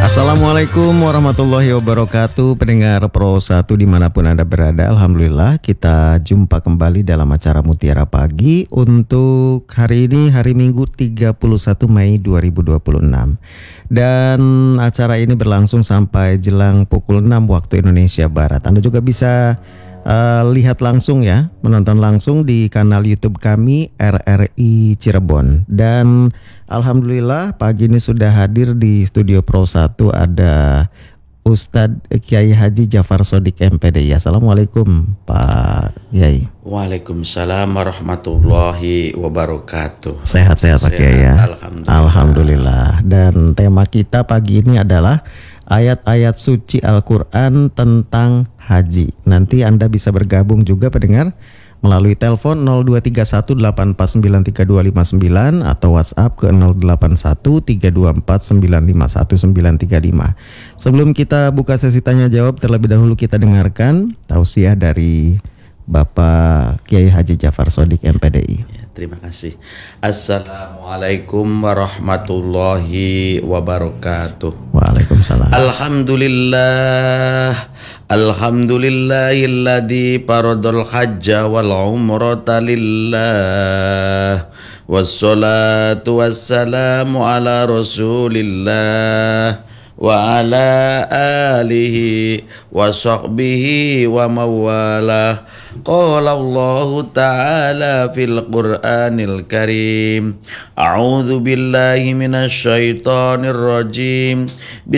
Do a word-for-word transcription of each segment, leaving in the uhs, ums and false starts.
Assalamualaikum warahmatullahi wabarakatuh. Pendengar Pro satu dimanapun Anda berada, Alhamdulillah kita jumpa kembali dalam acara Mutiara Pagi untuk hari ini, hari Minggu tiga puluh satu Mei dua ribu dua puluh enam. Dan acara ini berlangsung sampai jelang pukul enam waktu Indonesia Barat. Anda juga bisa uh, lihat langsung ya, menonton langsung di kanal YouTube kami R R I Cirebon. Dan Alhamdulillah pagi ini sudah hadir di studio Pro satu ada Ustadz Kiai Haji Jafar Shodiq M P D I. Assalamualaikum Pak Kiai. Waalaikumsalam warahmatullahi wabarakatuh. Sehat-sehat Pak Kiai ya. Alhamdulillah. Alhamdulillah. Dan tema kita pagi ini adalah ayat-ayat suci Al-Quran tentang haji. Nanti Anda bisa bergabung juga pendengar melalui telepon nol dua tiga satu delapan empat sembilan tiga dua lima sembilan atau WhatsApp ke nol delapan satu tiga dua empat sembilan lima satu sembilan tiga lima. Sebelum kita buka sesi tanya jawab, terlebih dahulu kita dengarkan tausiah dari Bapak Kiai Haji Jafar Shodiq M P D I. Ya, terima kasih. Assalamualaikum warahmatullahi wabarakatuh. Waalaikumsalam. Alhamdulillah. Alhamdulillahilladzi faradal hajja wal umrata lillah. Wassalatu wassalamu ala rasulillah wa ala alihi wa sahbihi wa mawalah. Qala Allah Ta'ala fil Qur'anil Karim. A'udzu billahi minasy syaithanir rajim.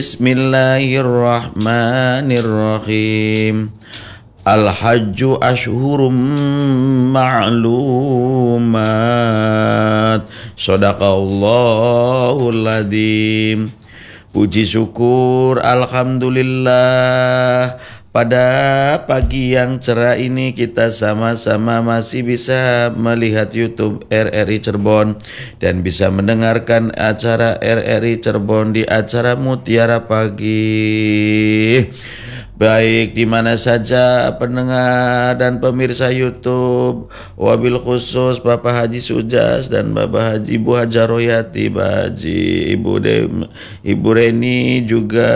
Bismillahirrahmanirrahim. Al-hajju ashhurum ma'lumat. Shadaqallahul adzim. Puji syukur alhamdulillah, pada pagi yang cerah ini kita sama-sama masih bisa melihat YouTube R R I Cirebon dan bisa mendengarkan acara R R I Cirebon di acara Mutiara Pagi. Baik di mana saja pendengar dan pemirsa YouTube, wabil khusus Bapak Haji Sujas dan Bapak Haji Ibu Hajar Royati, Bapak Haji Ibu De, Ibu Reni juga,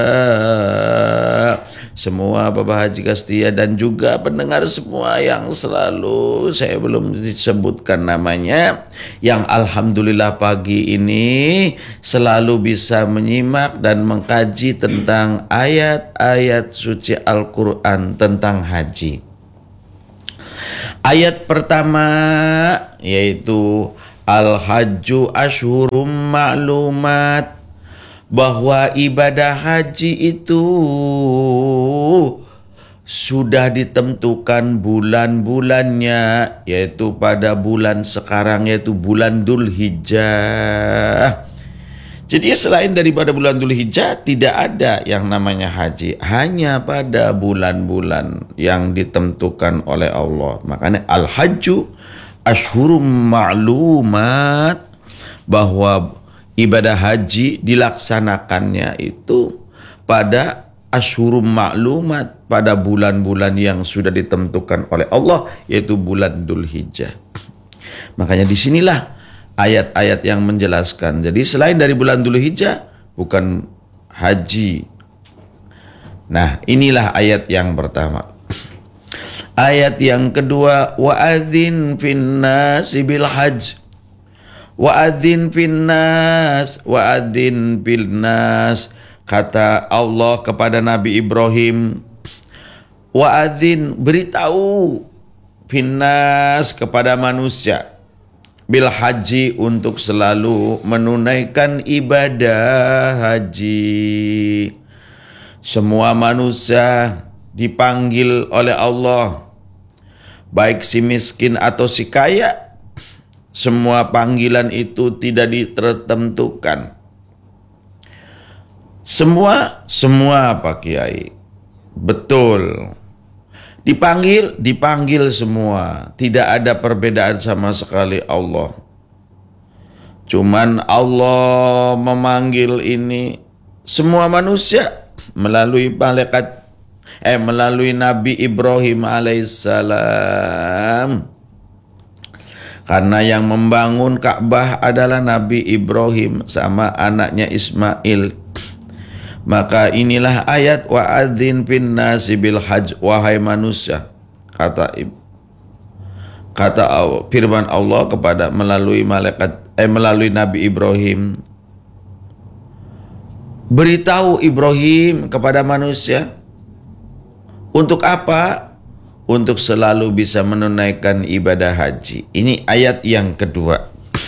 semua Bapak Haji Kastia dan juga pendengar semua yang selalu saya belum disebutkan namanya, yang alhamdulillah pagi ini selalu bisa menyimak dan mengkaji tentang ayat-ayat suci Al-Quran tentang haji. Ayat pertama yaitu Al-Hajju Ashhurum Ma'lumat, bahwa ibadah haji itu sudah ditentukan bulan-bulannya, yaitu pada bulan sekarang, yaitu bulan Dzulhijjah. Jadi selain daripada bulan Dzulhijjah tidak ada yang namanya haji, hanya pada bulan-bulan yang ditentukan oleh Allah. Makanya al-hajju ashhurum ma'lumat, bahwa ibadah haji dilaksanakannya itu pada ashhurum ma'lumat, pada bulan-bulan yang sudah ditentukan oleh Allah, yaitu bulan Dzulhijjah. Makanya disinilah ayat-ayat yang menjelaskan. Jadi selain dari bulan Dzulhijjah bukan haji. Nah, inilah ayat yang pertama. Ayat yang kedua, wa'adzin finnasi bil hajj. Wa'adzin finnas, wa'adzin finnas. Kata Allah kepada Nabi Ibrahim, wa'adzin, beritahu, finnas, kepada manusia, bil haji, untuk selalu menunaikan ibadah haji. Semua manusia dipanggil oleh Allah, baik si miskin atau si kaya. Semua panggilan itu tidak ditentukan. Semua, semua Pak Kiai, betul. Dipanggil, dipanggil semua. Tidak ada perbedaan sama sekali Allah. Cuman Allah memanggil ini semua manusia melalui malaikat, eh melalui Nabi Ibrahim alaihissalam. Karena yang membangun Ka'bah adalah Nabi Ibrahim sama anaknya Ismail. Maka inilah ayat wa'adzin fin nasi bil hajj, wahai manusia, kata kata Allah, firman Allah kepada melalui malaikat eh melalui Nabi Ibrahim. Beritahu Ibrahim kepada manusia untuk apa? Untuk selalu bisa menunaikan ibadah haji. Ini ayat yang kedua.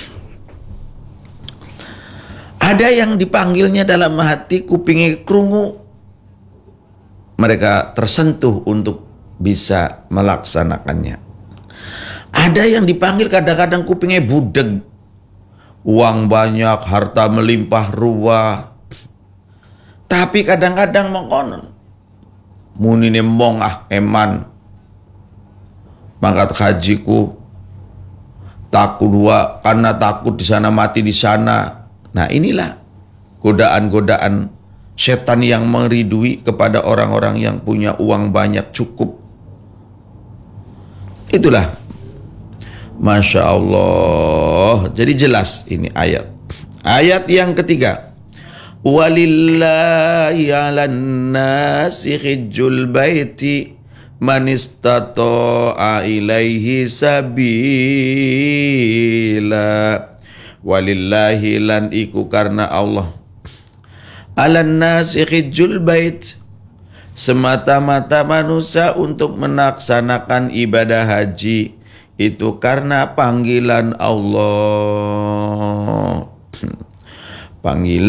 Ada yang dipanggilnya dalam hati, kupingnya krungu, mereka tersentuh untuk bisa melaksanakannya. Ada yang dipanggil kadang-kadang kupingnya budeg, uang banyak, harta melimpah ruah, tapi kadang-kadang mengonon munine mong ah eman mangkat hajiku takut dua karena takut di sana mati di sana. Nah, inilah godaan-godaan setan yang meridui kepada orang-orang yang punya uang banyak cukup. Itulah, Masya Allah. Jadi jelas ini ayat. Ayat yang ketiga, walillahi 'alan nasi hijjul baiti man istata'a ilaihi sabila. Walillahi lan iku karena Allah, alan nasi hijjul bait, semata-mata manusia untuk melaksanakan ibadah haji itu karena panggilan Allah. Panggilan